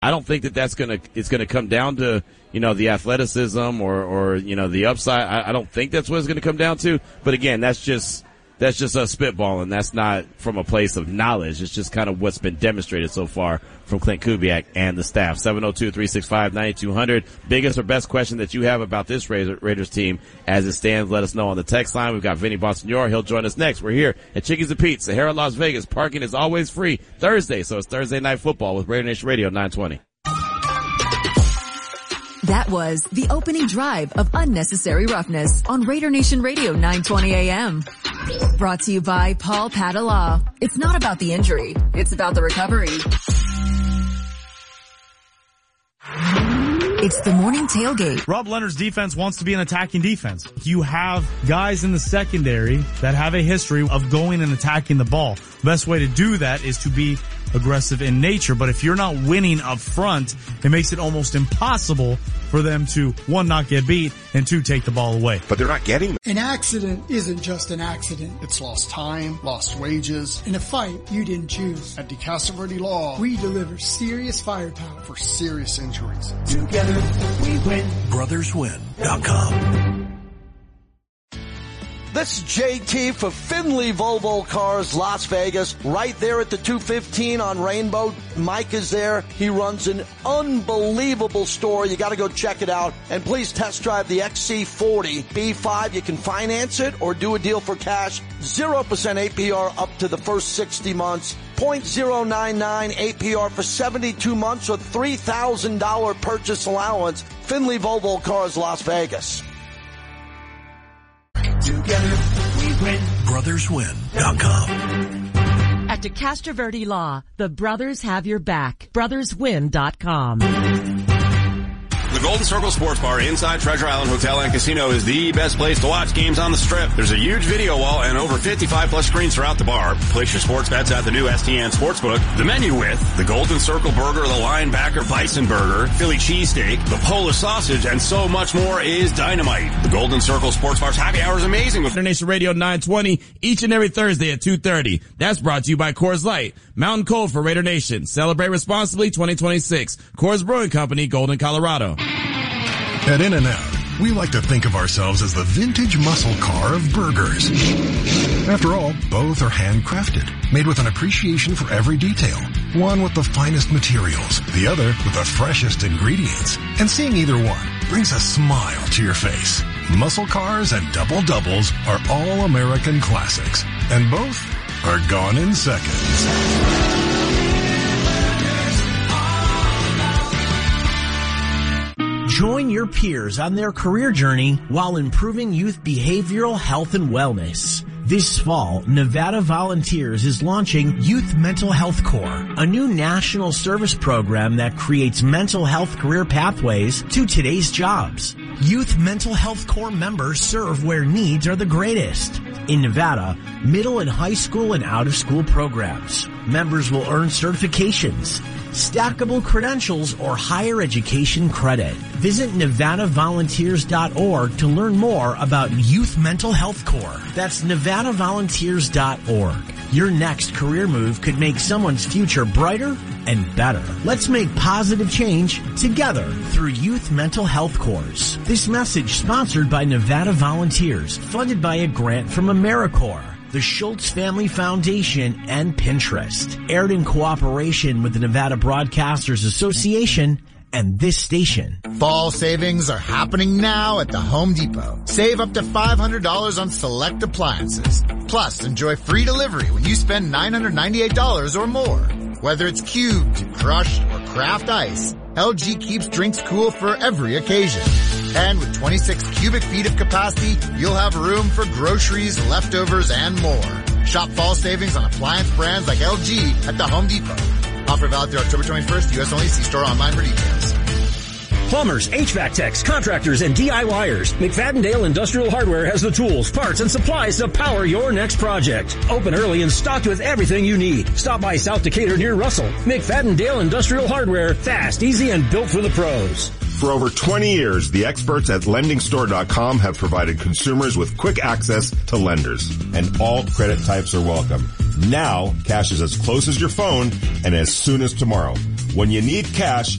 I don't think it's gonna come down to, the athleticism or the upside. I don't think that's what it's gonna come down to. But again, that's just us spitballing. That's not from a place of knowledge. It's just kind of what's been demonstrated so far from Clint Kubiak and the staff. 702-365-9200. Biggest or best question that you have about this Raiders team as it stands, let us know on the text line. We've got Vinny Bonsignore. He'll join us next. We're here at Chickies and Pete's, Sahara, Las Vegas. Parking is always free Thursday, so it's Thursday Night Football with Raider Nation Radio 920. That was the opening drive of Unnecessary Roughness on Raider Nation Radio 920 AM. Brought to you by Paul Padala. It's not about the injury, it's about the recovery. It's the morning tailgate. Rob Leonard's defense wants to be an attacking defense. You have guys in the secondary that have a history of going and attacking the ball. The best way to do that is to be aggressive in nature, but if you're not winning up front, it makes it almost impossible for them to, one, not get beat, and two, take the ball away. But they're not getting them. An accident isn't just an accident. It's lost time, lost wages. In a fight you didn't choose. At DeCastro Law, we deliver serious firepower for serious injuries. Together we win. BrothersWin.com. This is JT for Finley Volvo Cars, Las Vegas, right there at the 215 on Rainbow. Mike is there. He runs an unbelievable store. You got to go check it out. And please test drive the XC40 B5. You can finance it or do a deal for cash. 0% APR up to the first 60 months. 0.099 APR for 72 months with $3,000 purchase allowance. Finley Volvo Cars, Las Vegas. Together we win. BrothersWin.com. At DeCastro Verde Law, the brothers have your back. BrothersWin.com. The Golden Circle Sports Bar inside Treasure Island Hotel and Casino is the best place to watch games on the Strip. There's a huge video wall and over 55 plus screens throughout the bar. Place your sports bets at the new STN Sportsbook. The menu with the Golden Circle Burger, the Linebacker Bison Burger, Philly Cheesesteak, the Polish Sausage, and so much more is dynamite. The Golden Circle Sports Bar's happy hour is amazing with Raider Nation Radio 920 each and every Thursday at 2:30. That's brought to you by Coors Light. Mountain Cold for Raider Nation. Celebrate responsibly 2026. Coors Brewing Company, Golden, Colorado. At In-N-Out, we like to think of ourselves as the vintage muscle car of burgers. After all, both are handcrafted, made with an appreciation for every detail. One with the finest materials, the other with the freshest ingredients. And seeing either one brings a smile to your face. Muscle cars and double doubles are all American classics, and both are gone in seconds. Join your peers on their career journey while improving youth behavioral health and wellness. This fall, Nevada Volunteers is launching Youth Mental Health Corps, a new national service program that creates mental health career pathways to today's jobs. Youth Mental Health Corps members serve where needs are the greatest. In Nevada, middle and high school and out-of-school programs. Members will earn certifications, stackable credentials, or higher education credit. Visit NevadaVolunteers.org to learn more about Youth Mental Health Corps. That's NevadaVolunteers.org. Your next career move could make someone's future brighter and better. Let's make positive change together through Youth Mental Health Corps. This message sponsored by Nevada Volunteers, funded by a grant from AmeriCorps, the Schultz Family Foundation, and Pinterest. Aired in cooperation with the Nevada Broadcasters Association and this station. Fall savings are happening now at the Home Depot. Save up to $500 on select appliances. Plus, enjoy free delivery when you spend $998 or more. Whether it's cubed, crushed, or craft ice, LG keeps drinks cool for every occasion. And with 26 cubic feet of capacity, you'll have room for groceries, leftovers, and more. Shop fall savings on appliance brands like LG at the Home Depot. Offer valid through October 21st, U.S. only. See store online for details. Plumbers, HVAC techs, contractors, and DIYers. McFadden-Dale Industrial Hardware has the tools, parts, and supplies to power your next project. Open early and stocked with everything you need. Stop by South Decatur near Russell. McFadden-Dale Industrial Hardware. Fast, easy, and built for the pros. For over 20 years, the experts at LendingStore.com have provided consumers with quick access to lenders. And all credit types are welcome. Now, cash is as close as your phone and as soon as tomorrow. When you need cash,